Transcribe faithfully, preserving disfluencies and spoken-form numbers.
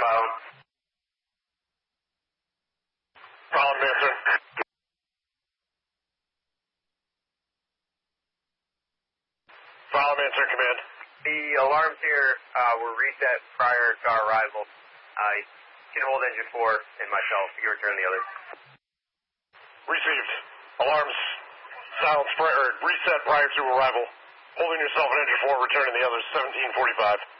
silent. Silent, answer. Silent, answer, command. The alarms here uh, were reset prior to our arrival. Uh, you can hold engine four and myself. You return the others. Received. Alarms silence prior, reset prior to arrival. Holding yourself in engine four, returning the others, seventeen forty-five.